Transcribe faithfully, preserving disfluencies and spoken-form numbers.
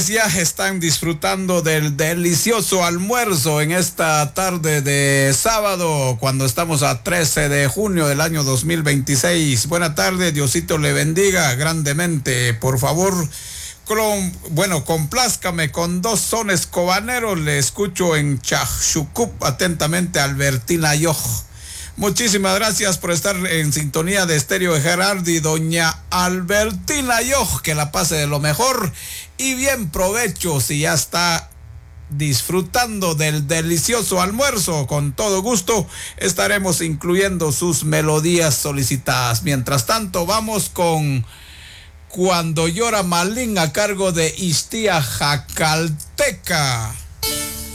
Ya están disfrutando del delicioso almuerzo en esta tarde de sábado, cuando estamos a trece de junio del año dos mil veintiséis. Buena tarde, Diosito le bendiga grandemente. Por favor, con, bueno, complázcame con dos sones cobaneros. Le escucho en Chachucup atentamente, Albertina Yoj. Muchísimas gracias por estar en sintonía de Estéreo de Gerardi, doña Albertina Yoj, que la pase de lo mejor y bien provecho si ya está disfrutando del delicioso almuerzo. Con todo gusto estaremos incluyendo sus melodías solicitadas. Mientras tanto, vamos con Cuando llora Malín a cargo de Istía Jacalteca.